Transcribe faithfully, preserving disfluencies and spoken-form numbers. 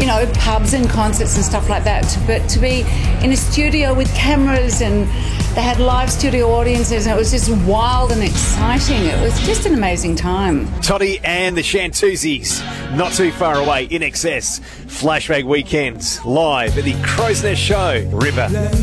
you know, pubs and concerts and stuff like that. But to be in a studio with cameras, and they had live studio audiences, and it was just wild and exciting. It was just an amazing time. Toddy and the Shantuzis, not too far away, In Excess. Flashback Weekends, live at the Crow's Nest Show, River.